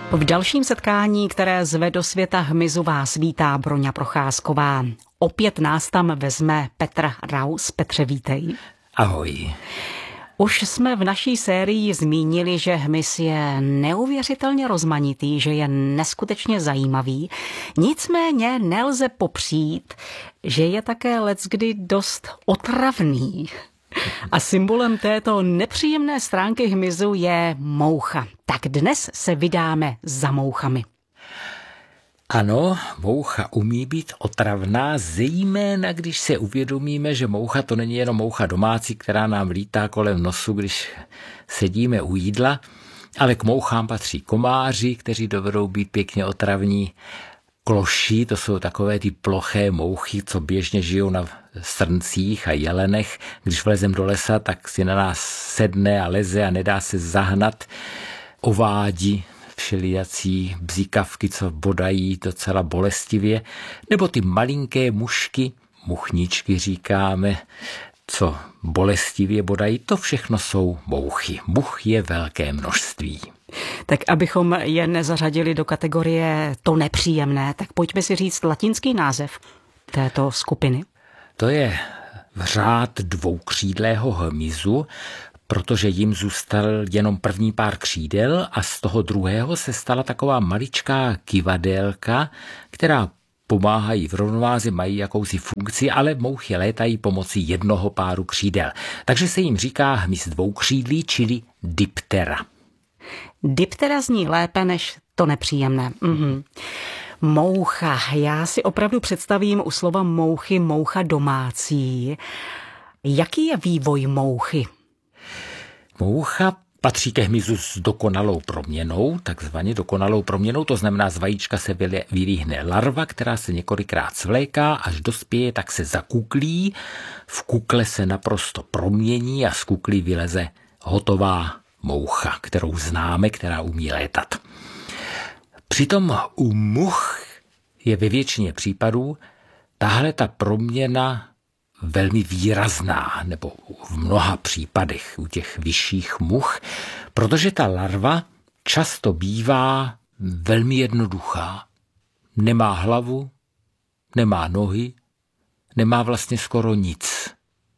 V dalším setkání, které zve do světa hmyzu, vás vítá Broňa Procházková. Opět nás tam vezme Petr Raus. Petře, vítej. Ahoj. Už jsme v naší sérii zmínili, že hmyz je neuvěřitelně rozmanitý, že je neskutečně zajímavý. Nicméně nelze popřít, že je také leckdy dost otravný. A symbolem této nepříjemné stránky hmyzu je moucha. Tak dnes se vydáme za mouchami. Ano, moucha umí být otravná, zejména když se uvědomíme, že moucha to není jenom moucha domácí, která nám lítá kolem nosu, když sedíme u jídla, ale k mouchám patří komáři, kteří dovedou být pěkně otravní. Kloši, to jsou takové ty ploché mouchy, co běžně žijou na srncích a jelenech. Když vlezem do lesa, tak si na nás sedne a leze a nedá se zahnat. Ovádi, všelijací bzikavky, co bodají docela bolestivě. Nebo ty malinké mušky, muchničky říkáme, co bolestivě bodají. To všechno jsou mouchy. Much je velké množství. Tak abychom je nezařadili do kategorie to nepříjemné, tak pojďme si říct latinský název této skupiny. To je řád dvoukřídlého hmyzu, protože jim zůstal jenom první pár křídel a z toho druhého se stala taková maličká kyvadélka, která pomáhají v rovnováze, mají jakousi funkci, ale mouchy létají pomocí jednoho páru křídel. Takže se jim říká hmyz dvoukřídlý, čili diptera. Diptera zní lépe než to nepříjemné. Moucha. Já si opravdu představím u slova mouchy moucha domácí. Jaký je vývoj mouchy? Moucha patří ke hmyzu s dokonalou proměnou, takzvaně dokonalou proměnou, to znamená z vajíčka se vylíhne larva, která se několikrát svléká, až dospěje, tak se zakuklí, v kukle se naprosto promění a z kuklí vyleze hotová moucha, kterou známe, která umí létat. Přitom u much je ve většině případů tahle ta proměna velmi výrazná, nebo v mnoha případech u těch vyšších much, protože ta larva často bývá velmi jednoduchá. Nemá hlavu, nemá nohy, nemá vlastně skoro nic.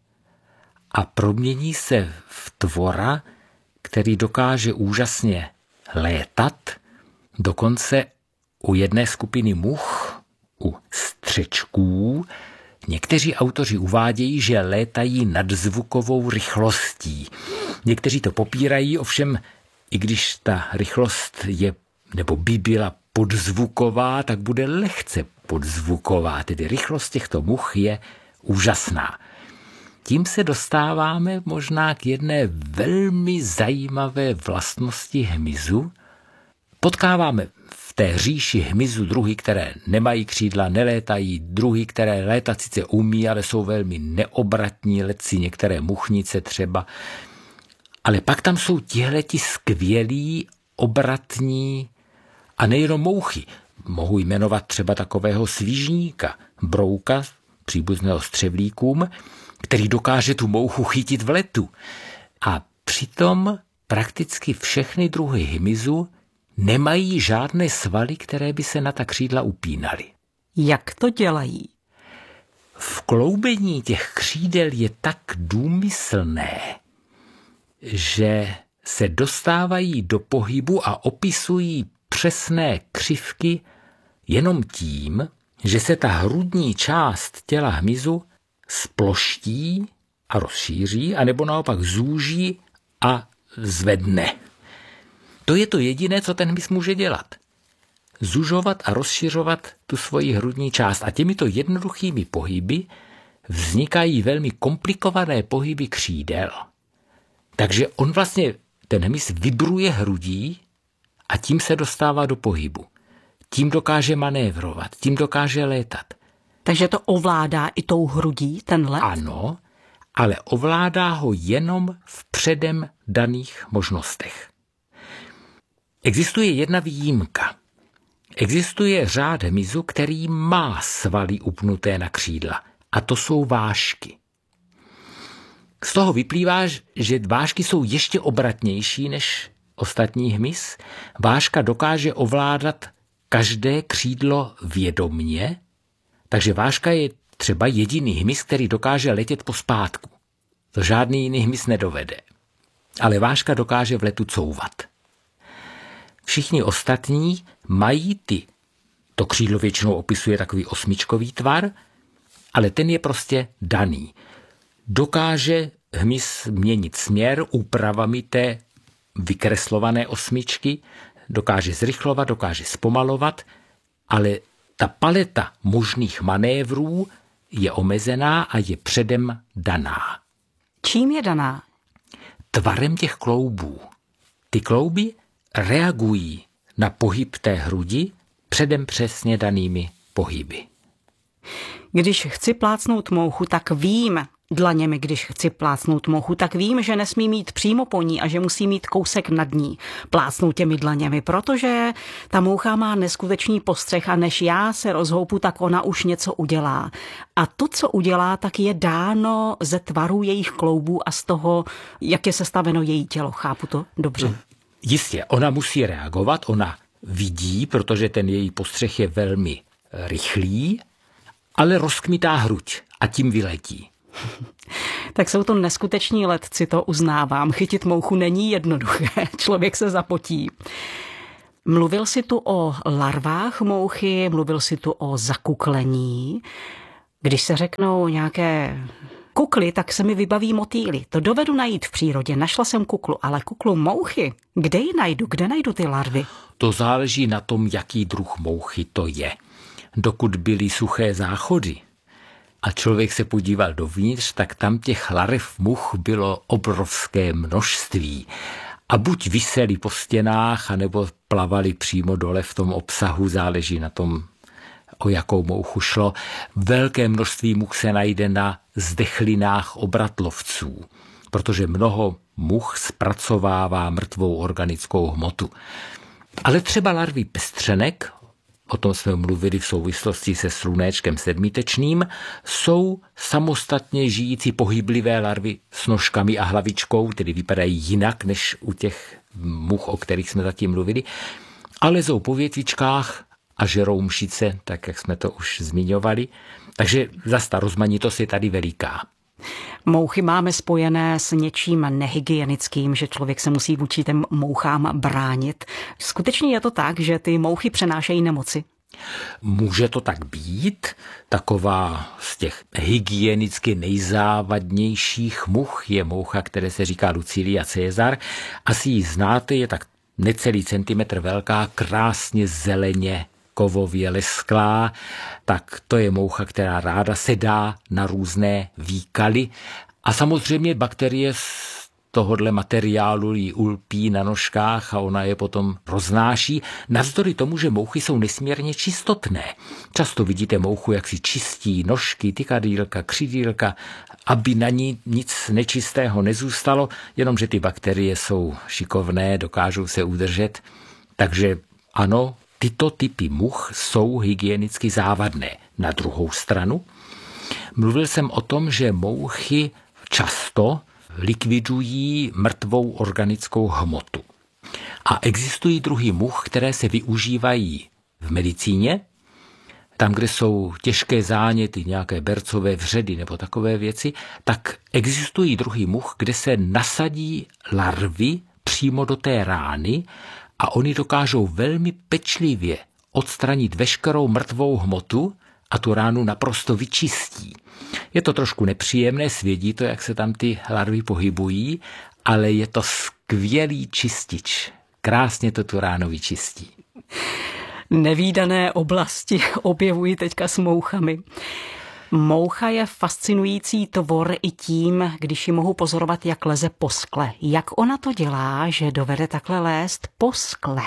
A promění se v tvora, který dokáže úžasně létat, dokonce u jedné skupiny much, u střečků, někteří autoři uvádějí, že létají nadzvukovou rychlostí. Někteří to popírají, ovšem, i když ta rychlost je, nebo by byla podzvuková, tak bude lehce podzvuková. Tedy rychlost těchto much je úžasná. Tím se dostáváme možná k jedné velmi zajímavé vlastnosti hmyzu. Potkáváme v té říši hmyzu druhy, které nemají křídla, nelétají, druhy, které létat sice umí, ale jsou velmi neobratní, letci některé muchnice třeba. Ale pak tam jsou tihleti skvělí, obratní a nejenom mouchy. Mohu jmenovat třeba takového svížníka, brouka, příbuzného střevlíkům, který dokáže tu mouchu chytit v letu. A přitom prakticky všechny druhy hmyzu nemají žádné svaly, které by se na ta křídla upínaly. Jak to dělají? Vkloubení těch křídel je tak důmyslné, že se dostávají do pohybu a opisují přesné křivky jenom tím, že se ta hrudní část těla hmyzu sploští a rozšíří, anebo naopak zúží a zvedne. To je to jediné, co ten hmyz může dělat. Zužovat a rozšiřovat tu svoji hrudní část. A těmito jednoduchými pohyby vznikají velmi komplikované pohyby křídel. Takže on vlastně, ten hmyz vibruje hrudí a tím se dostává do pohybu. Tím dokáže manévrovat, tím dokáže létat. Takže to ovládá i tou hrudí, ten let? Ano, ale ovládá ho jenom v předem daných možnostech. Existuje jedna výjimka. Existuje řád hmyzu, který má svaly upnuté na křídla. A to jsou vážky. Z toho vyplývá, že vážky jsou ještě obratnější než ostatní hmyz. Váška dokáže ovládat každé křídlo vědomně, takže váška je třeba jediný hmyz, který dokáže letět pospátku. To žádný jiný hmyz nedovede. Ale váška dokáže v letu couvat. Všichni ostatní mají to křídlo většinou opisuje takový osmičkový tvar, ale ten je prostě daný. Dokáže hmyz měnit směr úpravami té vykreslované osmičky, dokáže zrychlovat, dokáže zpomalovat, ale ta paleta možných manévrů je omezená a je předem daná. Čím je daná? Tvarem těch kloubů. Ty klouby reagují na pohyb té hrudi předem přesně danými pohyby. Když chci plácnout mouchu, tak vím, dlaněmi, když chci plácnout mouchu, tak vím, že nesmí mít přímo po ní a že musí mít kousek nad ní. Plácnout těmi dlaněmi, protože ta moucha má neskutečný postřeh a než já se rozhoupu, tak ona už něco udělá. A to, co udělá, tak je dáno ze tvaru jejich kloubů a z toho, jak je sestaveno její tělo. Chápu to dobře? Jistě, ona musí reagovat, ona vidí, protože ten její postřeh je velmi rychlý, ale rozkmitá hruď a tím vyletí. Tak jsou to neskuteční letci, to uznávám. Chytit mouchu není jednoduché, člověk se zapotí. Mluvil jsi tu o larvách mouchy, mluvil jsi tu o zakuklení. Když se řeknou nějaké kukly, tak se mi vybaví motýly. To dovedu najít v přírodě, našla jsem kuklu, ale kuklu mouchy, kde ji najdu, kde najdu ty larvy? To záleží na tom, jaký druh mouchy to je. Dokud byly suché záchody a člověk se podíval dovnitř, tak tam těch larev much bylo obrovské množství. A buď visely po stěnách, anebo plavali přímo dole v tom obsahu, záleží na tom, o jakou mouchu šlo. Velké množství much se najde na zdechlinách obratlovců, protože mnoho much zpracovává mrtvou organickou hmotu. Ale třeba larvy pestřenek, o tom jsme mluvili v souvislosti se slunéčkem sedmitečným, jsou samostatně žijící pohyblivé larvy s nožkami a hlavičkou, tedy vypadají jinak než u těch much, o kterých jsme zatím mluvili, ale lezou po větvičkách a žerou mšice, tak jak jsme to už zmiňovali. Takže zase ta rozmanitost je tady veliká. Mouchy máme spojené s něčím nehygienickým, že člověk se musí vůči těm mouchám bránit. Skutečně je to tak, že ty mouchy přenášejí nemoci? Může to tak být. Taková z těch hygienicky nejzávadnějších much je moucha, které se říká Lucilia caesar. Asi ji znáte, je tak necelý centimetr velká, krásně zeleně kovově lesklá, tak to je moucha, která ráda sedá na různé výkaly. A samozřejmě bakterie z tohodle materiálu jí ulpí na nožkách a ona je potom roznáší. Navzdory tomu, že mouchy jsou nesmírně čistotné. Často vidíte mouchu, jak si čistí nožky, tykadýlka, křidýlka, aby na ní nic nečistého nezůstalo, jenomže ty bakterie jsou šikovné, dokážou se udržet. Takže ano, tyto typy much jsou hygienicky závadné. Na druhou stranu mluvil jsem o tom, že mouchy často likvidují mrtvou organickou hmotu. A existují druhy much, které se využívají v medicíně, tam, kde jsou těžké záněty, nějaké bercové vředy nebo takové věci, tak existují druhy much, kde se nasadí larvy přímo do té rány a oni dokážou velmi pečlivě odstranit veškerou mrtvou hmotu a tu ránu naprosto vyčistí. Je to trošku nepříjemné, svědí to, jak se tam ty larvy pohybují, ale je to skvělý čistič. Krásně to tu ránu vyčistí. Nevídané oblasti objevují teďka s mouchami. Moucha je fascinující tvor i tím, když ji mohu pozorovat, jak leze po skle. Jak ona to dělá, že dovede takhle lézt po skle?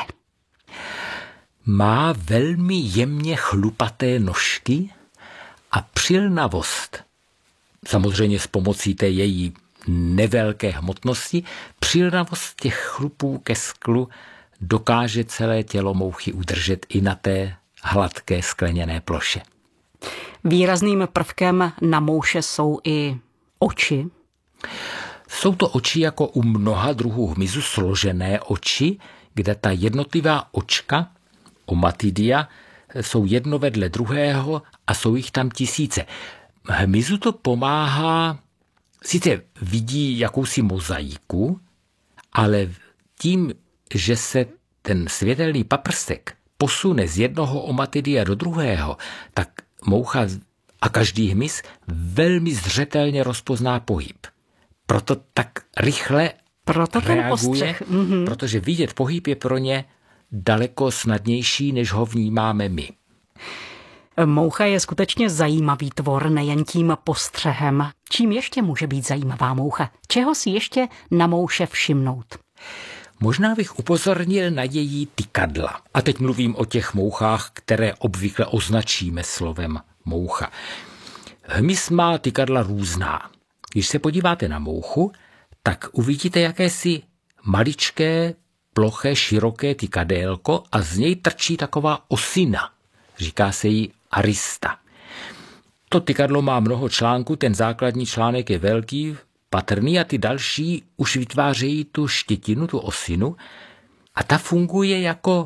Má velmi jemně chlupaté nožky a přilnavost, samozřejmě s pomocí té její nevelké hmotnosti, přilnavost těch chlupů ke sklu dokáže celé tělo mouchy udržet i na té hladké skleněné ploše. Výrazným prvkem na mouše jsou i oči. Jsou to oči jako u mnoha druhů hmyzu složené oči, kde ta jednotlivá očka, omatidia, jsou jedno vedle druhého a jsou jich tam tisíce. Hmyzu to pomáhá, sice vidí jakousi mozaiku, ale tím, že se ten světelný paprsek posune z jednoho omatidia do druhého, tak moucha a každý hmyz velmi zřetelně rozpozná pohyb. Proto tak rychle reaguje, protože vidět pohyb je pro ně daleko snadnější, než ho vnímáme my. Moucha je skutečně zajímavý tvor, nejen tím postřehem. Čím ještě může být zajímavá moucha? Čeho si ještě na mouše všimnout? Možná bych upozornil na její tykadla. A teď mluvím o těch mouchách, které obvykle označíme slovem moucha. Hmyz má tykadla různá. Když se podíváte na mouchu, tak uvidíte jakési maličké, ploché, široké tykadélko a z něj trčí taková osina. Říká se jí arista. To tykadlo má mnoho článků, ten základní článek je velký, patrný a ty další už vytvářejí tu štětinu, tu osinu a ta funguje jako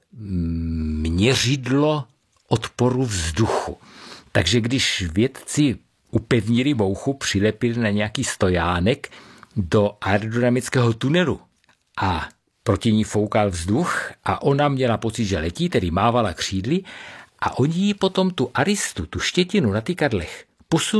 měřidlo odporu vzduchu. Takže když vědci upevnili mouchu, přilepili na nějaký stojánek do aerodynamického tunelu a proti ní foukal vzduch a ona měla pocit, že letí, tedy mávala křídly a oni jí potom tu aristu, tu štětinu na tykadlech posunuli